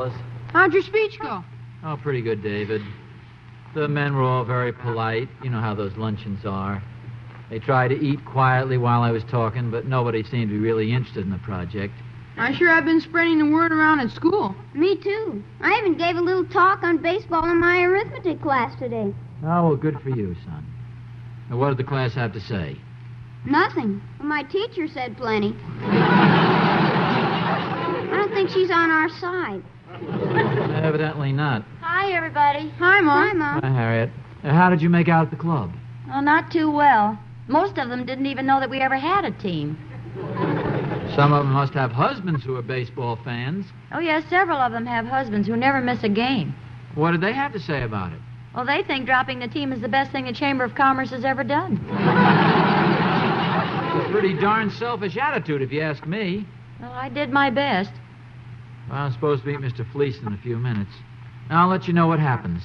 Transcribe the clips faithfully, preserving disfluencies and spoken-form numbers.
fellas. How'd your speech go? Oh, pretty good, David. The men were all very polite. You know how those luncheons are. They tried to eat quietly while I was talking, but nobody seemed to be really interested in the project. I sure have been spreading the word around at school. Me too. I even gave a little talk on baseball in my arithmetic class today. Oh, well, good for you, son. Now, what did the class have to say? Nothing. My teacher said plenty. I don't think she's on our side. Evidently not. Hi, everybody. Hi, Mom. Hi, Mom. Hi, Harriet. Uh, how did you make out at the club? Well, not too well. Most of them didn't even know that we ever had a team. Some of them must have husbands who are baseball fans. Oh, yes, several of them have husbands who never miss a game. What did they have to say about it? Well, they think dropping the team is the best thing the Chamber of Commerce has ever done. It's a pretty darn selfish attitude, if you ask me. Well, I did my best. Well, I'm supposed to meet Mister Fleece in a few minutes. I'll let you know what happens.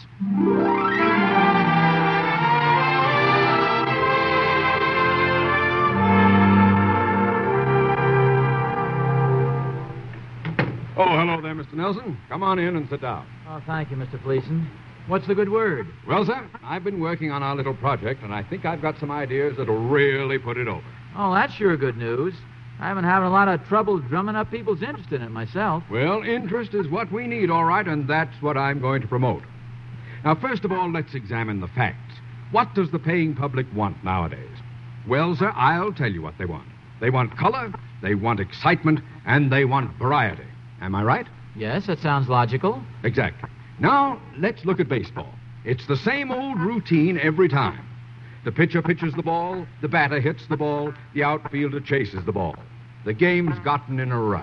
Oh, hello there, Mister Nelson. Come on in and sit down. Oh, thank you, Mister Fleeson. What's the good word? Well, sir, I've been working on our little project, and I think I've got some ideas that'll really put it over. Oh, that's sure good news. I've been having a lot of trouble drumming up people's interest in it myself. Well, interest is what we need, all right, and that's what I'm going to promote. Now, first of all, let's examine the facts. What does the paying public want nowadays? Well, sir, I'll tell you what they want. They want color, they want excitement, and they want variety. Am I right? Yes, that sounds logical. Exactly. Now, let's look at baseball. It's the same old routine every time. The pitcher pitches the ball, the batter hits the ball, the outfielder chases the ball. The game's gotten in a rut.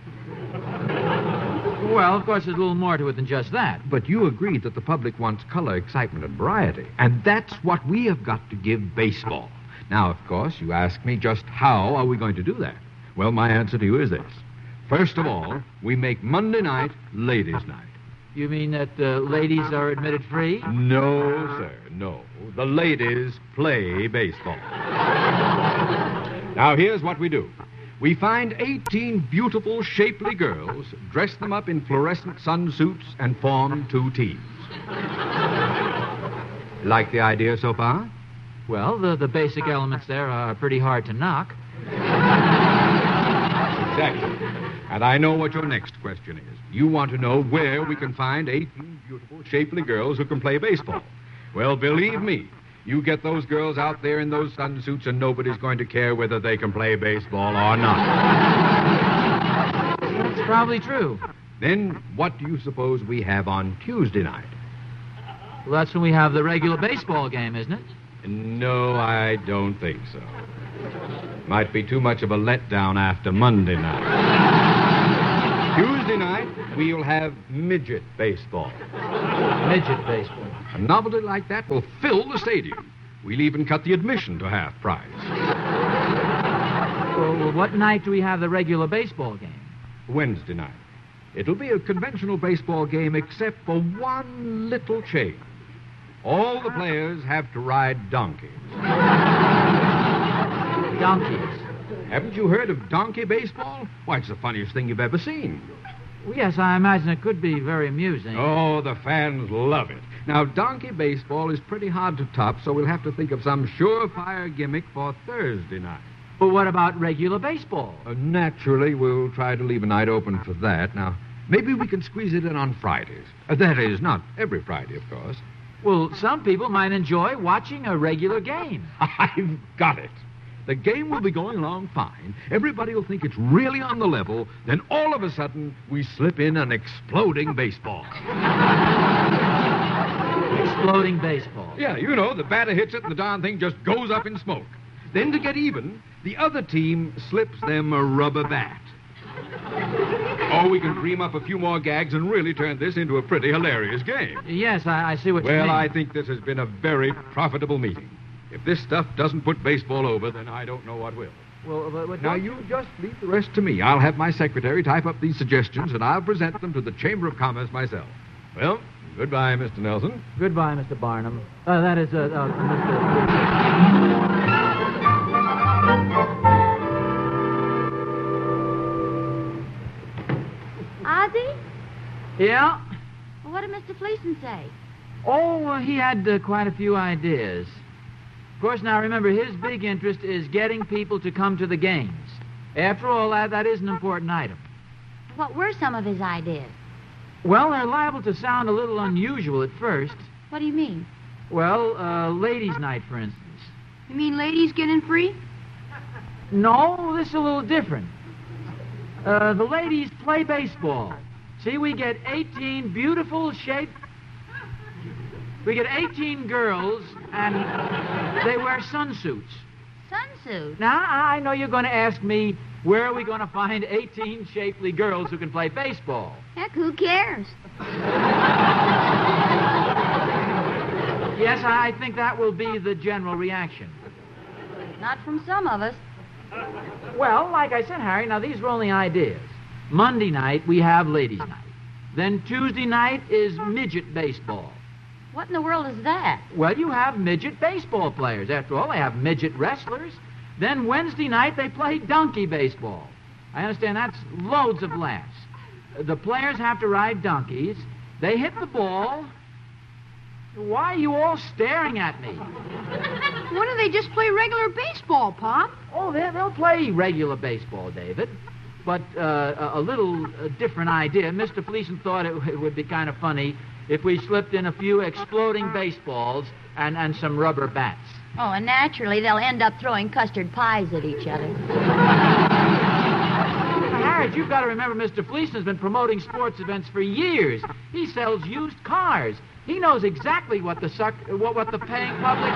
Well, of course, there's a little more to it than just that. But you agreed that the public wants color, excitement, and variety. And that's what we have got to give baseball. Now, of course, you ask me just how are we going to do that? Well, my answer to you is this. First of all, we make Monday night ladies' night. You mean that uh, ladies are admitted free? No, sir, no. The ladies play baseball. Now, here's what we do. We find eighteen beautiful, shapely girls, dress them up in fluorescent sunsuits, and form two teams. Like the idea so far? Well, the, the basic elements there are pretty hard to knock. Exactly. And I know what your next question is. You want to know where we can find eighteen beautiful, shapely girls who can play baseball. Well, believe me, you get those girls out there in those sunsuits and nobody's going to care whether they can play baseball or not. That's probably true. Then what do you suppose we have on Tuesday night? Well, that's when we have the regular baseball game, isn't it? No, I don't think so. Might be too much of a letdown after Monday night. Tuesday night, we'll have midget baseball. Midget baseball. A novelty like that will fill the stadium. We'll even cut the admission to half price. Well, what night do we have the regular baseball game? Wednesday night. It'll be a conventional baseball game except for one little change. All the players have to ride donkeys. Donkeys? Haven't you heard of donkey baseball? Why, it's the funniest thing you've ever seen. Well, yes, I imagine it could be very amusing. Oh, the fans love it. Now, donkey baseball is pretty hard to top, so we'll have to think of some surefire gimmick for Thursday night. But what about regular baseball? Uh, naturally, we'll try to leave a night open for that. Now, maybe we can squeeze it in on Fridays. Uh, that is, not every Friday, of course. Well, some people might enjoy watching a regular game. I've got it. The game will be going along fine. Everybody will think it's really on the level. Then all of a sudden, we slip in an exploding baseball. Exploding baseball? Yeah, you know, the batter hits it and the darn thing just goes up in smoke. Then to get even, the other team slips them a rubber bat. Or we can dream up a few more gags and really turn this into a pretty hilarious game. Yes, I, I see what well, you mean. Well, I think this has been a very profitable meeting. If this stuff doesn't put baseball over, then I don't know what will. Well, but, but now, you just leave the rest to me. I'll have my secretary type up these suggestions, and I'll present them to the Chamber of Commerce myself. Well, goodbye, Mister Nelson. Goodbye, Mister Barnum. Uh, that is, uh, uh, Mister Ozzy? Yeah? Well, what did Mister Fleeson say? Oh, uh, he had uh, quite a few ideas. Of course, now remember, his big interest is getting people to come to the games. After all, that, that is an important item. What were some of his ideas? Well, they're liable to sound a little unusual at first. What do you mean? Well, uh, ladies' night, for instance. You mean ladies get in free? No, this is a little different. Uh, the ladies play baseball. See, we get eighteen beautiful shaped... We get eighteen girls, and they wear sunsuits. Sunsuit. Now, I know you're going to ask me, where are we going to find eighteen shapely girls who can play baseball? Heck, who cares? Yes, I think that will be the general reaction. Not from some of us. Well, like I said, Harry, now these were only ideas. Monday night, we have ladies' night. Then Tuesday night is midget baseball. What in the world is that? Well, you have midget baseball players. After all, they have midget wrestlers. Then Wednesday night, they play donkey baseball. I understand that's loads of laughs. The players have to ride donkeys. They hit the ball. Why are you all staring at me? Why don't they just play regular baseball, Pop? Oh, they- they'll play regular baseball, David. But uh, a a little uh, different idea. Mister Fleeson thought it, it would be kind of funny if we slipped in a few exploding baseballs and, and some rubber bats. Oh, and naturally, they'll end up throwing custard pies at each other. Harriet, you've got to remember Mister Fleeson has been promoting sports events for years. He sells used cars. He knows exactly what the suck, what, what the paying public...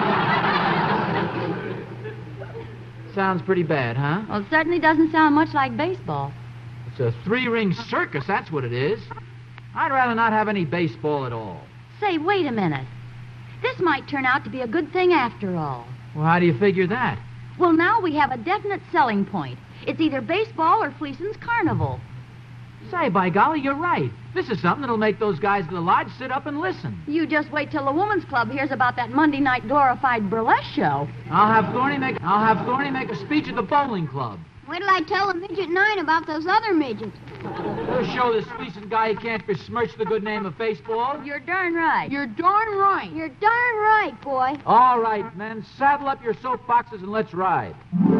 Sounds pretty bad, huh? Well, it certainly doesn't sound much like baseball. It's a three-ring circus, that's what it is. I'd rather not have any baseball at all. Say, wait a minute. This might turn out to be a good thing after all. Well, how do you figure that? Well, now we have a definite selling point. It's either baseball or Fleeson's carnival. Say, by golly, you're right. This is something that'll make those guys at the lodge sit up and listen. You just wait till the Woman's Club hears about that Monday night glorified burlesque show. I'll have Thorny make I'll have Thorny make a speech at the bowling club. Wait till I tell the midget nine about those other midgets. We'll show this Fleeson guy he can't besmirch the good name of baseball. You're darn right. You're darn right. You're darn right, boy. All right, men, saddle up your soapboxes and let's ride.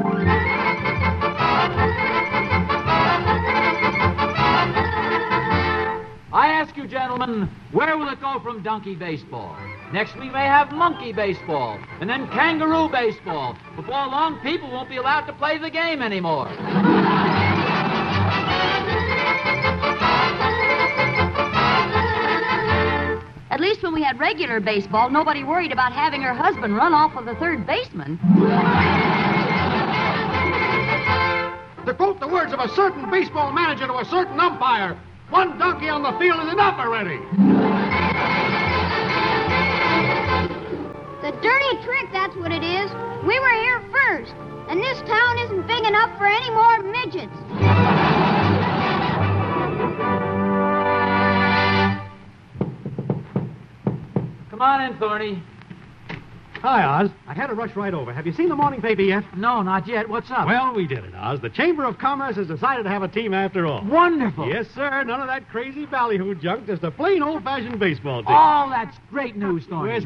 I ask you, gentlemen, where will it go from donkey baseball? Next we may have monkey baseball, and then kangaroo baseball. Before long, people won't be allowed to play the game anymore. At least when we had regular baseball, nobody worried about having her husband run off with the third baseman. To quote the words of a certain baseball manager to a certain umpire, one donkey on the field is enough already. The dirty trick, that's what it is. We were here first, and this town isn't big enough for any more midgets. Come on in, Thorny. Hi, Oz. I had to rush right over. Have you seen the morning paper yet? No, not yet. What's up? Well, we did it, Oz. The Chamber of Commerce has decided to have a team after all. Wonderful. Yes, sir. None of that crazy ballyhoo junk. Just a plain old-fashioned baseball team. Oh, that's great news, Thorny. Where's